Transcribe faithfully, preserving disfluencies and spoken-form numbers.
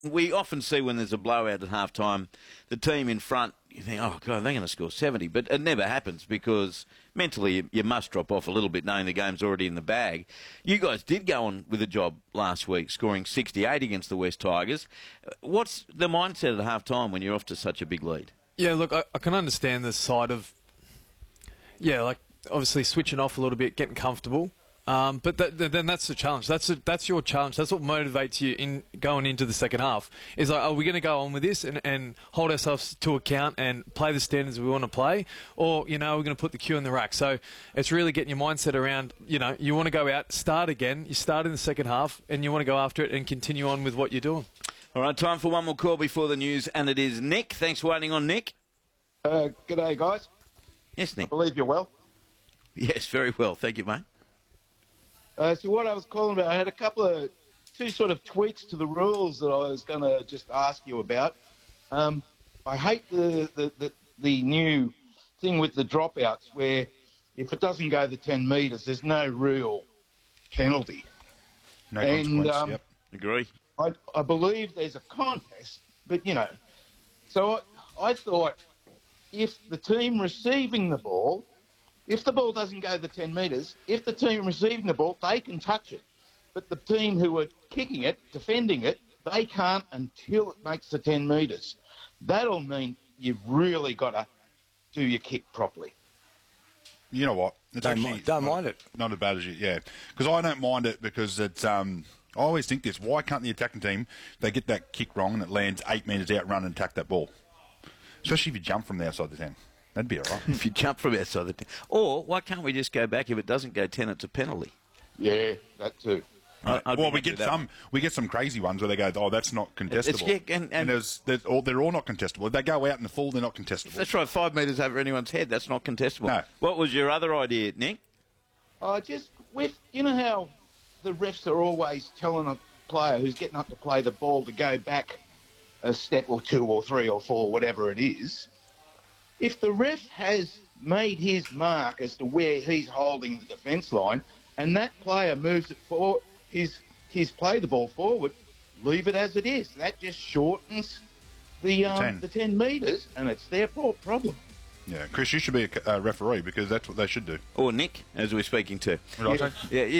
we often see when there's a blowout at half time, the team in front, you think, oh, God, they're going to score seventy. But it never happens because mentally you, you must drop off a little bit knowing the game's already in the bag. You guys did go on with a job last week, scoring sixty-eight against the West Tigers. What's the mindset at half time when you're off to such a big lead? Yeah, look, I, I can understand the side of, yeah, like obviously switching off a little bit, getting comfortable. Um, but th- th- then that's the challenge. That's a, that's your challenge. That's what motivates you in going into the second half. Is like, are we going to go on with this and, and hold ourselves to account and play the standards we want to play, or you know we're going to put the cue in the rack? So it's really getting your mindset around. You know, you want to go out, start again. You start in the second half, and you want to go after it and continue on with what you're doing. All right, time for one more call before the news, and it is Nick. Thanks for waiting on, Nick. Uh, g'day, guys. Yes, Nick. I believe you're well. Yes, very well. Thank you, mate. Uh, so what I was calling about, I had a couple of, two sort of tweaks to the rules that I was going to just ask you about. Um, I hate the, the, the, the new thing with the dropouts where if it doesn't go the ten metres, there's no real penalty. No and, consequence, um, yep. Agree. I, I believe there's a contest, but, you know, so I, I thought if the team receiving the ball, if the ball doesn't go the ten metres, if the team receiving the ball, they can touch it. But the team who are kicking it, defending it, they can't until it makes the ten metres. That'll mean you've really got to do your kick properly. You know what? It's Don't actually mind- don't not, mind it. Not as bad as you, yeah. Because I don't mind it because it's. Um, I always think this: why can't the attacking team they get that kick wrong and it lands eight metres out, run and attack that ball? Especially if you jump from the outside the ten, that'd be all right. If you jump from outside the ten. Or why can't we just go back? If it doesn't go ten, it's a penalty. Yeah, that too. Right. I'd be Well, we happy get with that some one. we get some crazy ones where they go, oh, that's not contestable. It's- yeah, and- and- there's, there's all, they're all not contestable. If they go out in the full, they're not contestable. That's right, five metres over anyone's head. That's not contestable. No. What was your other idea, Nick? I just with you know how the refs are always telling a player who's getting up to play the ball to go back a step or two or three or four, whatever it is. If the ref has made his mark as to where he's holding the defence line, and that player moves it forward, his his play the ball forward, leave it as it is. That just shortens the um, ten. the ten metres, and it's their pro- problem. Yeah, Chris, you should be a, a referee because that's what they should do. Or Nick, as we're speaking to. Right. Yeah, yeah.